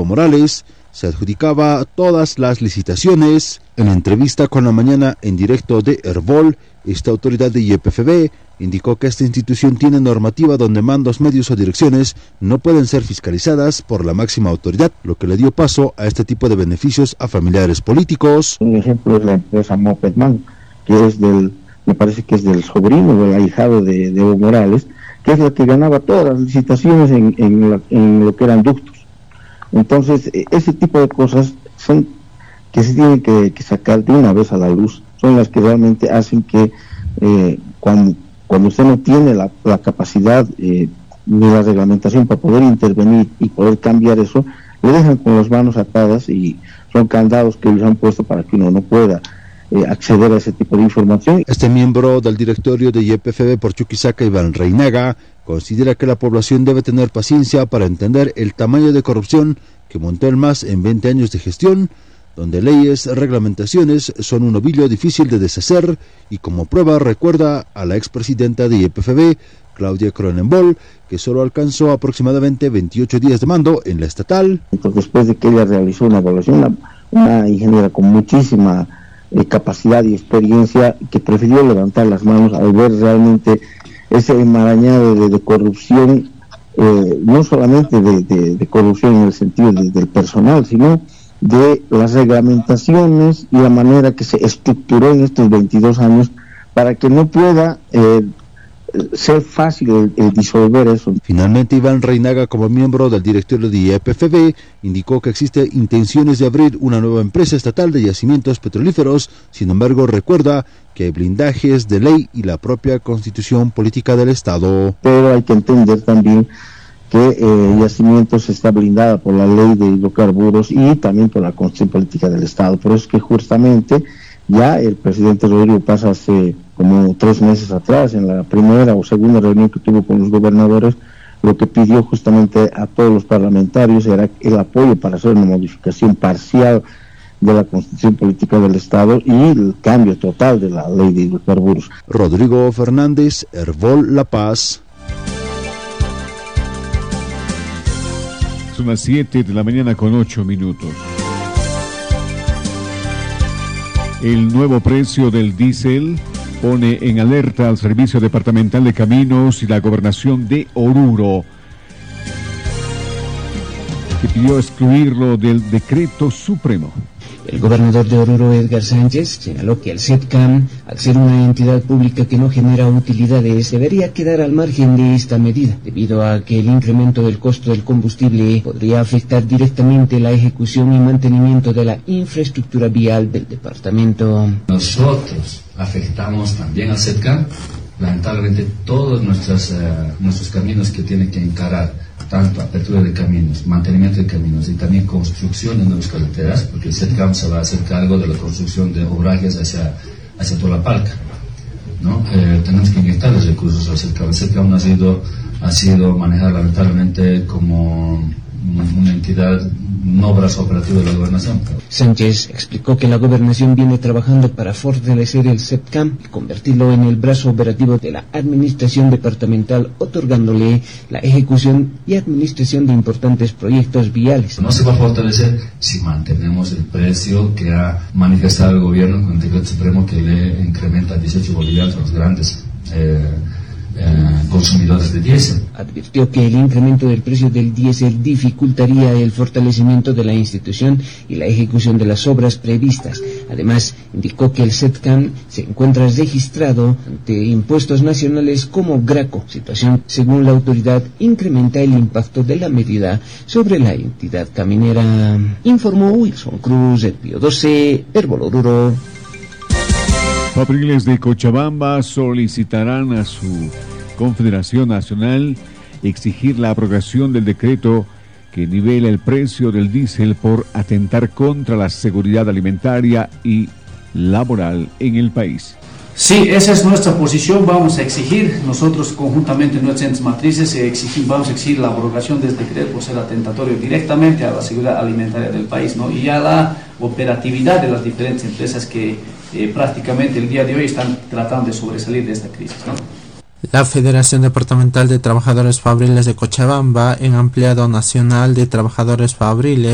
Evo Morales se adjudicaba todas las licitaciones. En entrevista con La Mañana en directo de Herbol, esta autoridad de YPFB indicó que esta institución tiene normativa donde mandos, medios o direcciones no pueden ser fiscalizadas por la máxima autoridad, lo que le dio paso a este tipo de beneficios a familiares políticos. Un ejemplo es la empresa Mopedman, que es me parece que es del sobrino del ahijado de Evo Morales, que es la que ganaba todas las licitaciones en lo que eran ductos. Entonces, ese tipo de cosas son que se tienen que sacar de una vez a la luz, son las que realmente hacen que cuando usted no tiene la capacidad ni la reglamentación para poder intervenir y poder cambiar eso, le dejan con las manos atadas y son candados que ellos han puesto para que uno no pueda acceder a ese tipo de información. Este miembro del directorio de YPFB por Chuquisaca, Iván Reinaga, considera que la población debe tener paciencia para entender el tamaño de corrupción que montó el MAS en 20 años de gestión, donde leyes, reglamentaciones son un ovillo difícil de deshacer, y como prueba recuerda a la expresidenta de YPFB, Claudia Cronenbol, que solo alcanzó aproximadamente 28 días de mando en la estatal. Entonces, después de que ella realizó una evaluación, una ingeniera con muchísima capacidad y experiencia, que prefirió levantar las manos al ver realmente ese enmarañado de corrupción, no solamente de corrupción en el sentido del personal, sino de las reglamentaciones y la manera que se estructuró en estos 22 años para que no pueda ser fácil el disolver eso. Finalmente, Iván Reinaga, como miembro del directorio de YPFB, indicó que existe intenciones de abrir una nueva empresa estatal de yacimientos petrolíferos. Sin embargo, recuerda que hay blindajes de ley y la propia constitución política del Estado. Pero hay que entender también que Yacimientos está blindada por la ley de hidrocarburos y también por la constitución política del Estado. Por eso es que justamente ya el presidente Rodrigo Paz hace como 3 meses atrás, en la primera o segunda reunión que tuvo con los gobernadores, lo que pidió justamente a todos los parlamentarios era el apoyo para hacer una modificación parcial de la constitución política del Estado y el cambio total de la ley de hidrocarburos. Rodrigo Fernández, Herbol, La Paz. Son las 7 de la mañana con 8 minutos. El nuevo precio del diésel pone en alerta al Servicio Departamental de Caminos y la Gobernación de Oruro, que pidió excluirlo del decreto supremo. El gobernador de Oruro, Edgar Sánchez, señaló que el SETCAM, al ser una entidad pública que no genera utilidades, debería quedar al margen de esta medida, debido a que el incremento del costo del combustible podría afectar directamente la ejecución y mantenimiento de la infraestructura vial del departamento. Nosotros afectamos también al SETCAM, lamentablemente todos nuestros caminos que tienen que encarar, tanto apertura de caminos, mantenimiento de caminos y también construcción de nuevas carreteras, porque el SETCAM se va a hacer cargo de la construcción de obrajes hacia Tolapalca, ¿no? Tenemos que inyectar los recursos al SETCAM. El SETCAM ha sido manejado lamentablemente como una entidad no brazo operativo de la gobernación. Sánchez explicó que la gobernación viene trabajando para fortalecer el SETCAM y convertirlo en el brazo operativo de la administración departamental, otorgándole la ejecución y administración de importantes proyectos viales. No se va a fortalecer si mantenemos el precio que ha manifestado el gobierno con el decreto supremo, que le incrementa 18 bolivianos a los grandes consumidores de diésel. Advirtió que el incremento del precio del diésel dificultaría el fortalecimiento de la institución y la ejecución de las obras previstas. Además, indicó que el SETCAM se encuentra registrado ante impuestos nacionales como GRACO, situación, según la autoridad, incrementa el impacto de la medida sobre la entidad caminera. Informó Wilson Cruz, del Pío 12, Herbol, Oruro. Fabriles de Cochabamba solicitarán a su Confederación Nacional exigir la abrogación del decreto que nivela el precio del diésel por atentar contra la seguridad alimentaria y laboral en el país. Sí, esa es nuestra posición. Vamos a exigir, nosotros conjuntamente en nuestras entes matrices, vamos a exigir la abrogación de este decreto por ser atentatorio directamente a la seguridad alimentaria del país, ¿no? Y a la operatividad de las diferentes empresas que prácticamente el día de hoy están tratando de sobresalir de esta crisis, ¿no? La Federación Departamental de Trabajadores Fabriles de Cochabamba, en Ampliado Nacional de Trabajadores Fabriles,